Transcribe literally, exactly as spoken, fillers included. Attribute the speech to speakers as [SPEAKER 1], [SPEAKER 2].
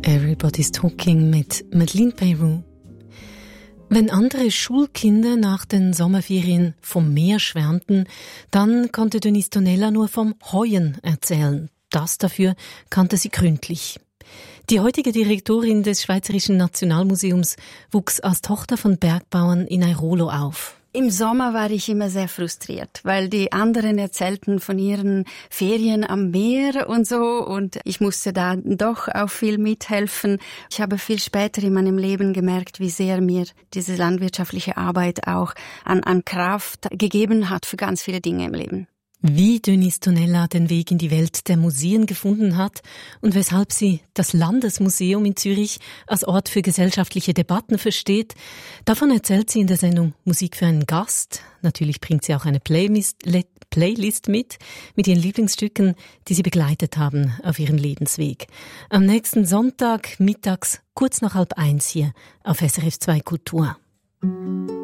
[SPEAKER 1] Everybody's Talking mit Madeleine Peyroux. Wenn andere Schulkinder nach den Sommerferien vom Meer schwärmten, dann konnte Denise Tonella nur vom Heuen erzählen. Das dafür kannte sie gründlich. Die heutige Direktorin des Schweizerischen Nationalmuseums wuchs als Tochter von Bergbauern in Airolo auf.
[SPEAKER 2] Im Sommer war ich immer sehr frustriert, weil die anderen erzählten von ihren Ferien am Meer und so und ich musste da doch auch viel mithelfen. Ich habe viel später in meinem Leben gemerkt, wie sehr mir diese landwirtschaftliche Arbeit auch an, an Kraft gegeben hat für ganz viele Dinge im Leben.
[SPEAKER 1] Wie Denise Tonella den Weg in die Welt der Museen gefunden hat und weshalb sie das Landesmuseum in Zürich als Ort für gesellschaftliche Debatten versteht, davon erzählt sie in der Sendung Musik für einen Gast. Natürlich bringt sie auch eine Playlist, Playlist mit, mit ihren Lieblingsstücken, die sie begleitet haben auf ihren Lebensweg. Am nächsten Sonntag mittags kurz nach halb eins hier auf S R F zwei Kultur.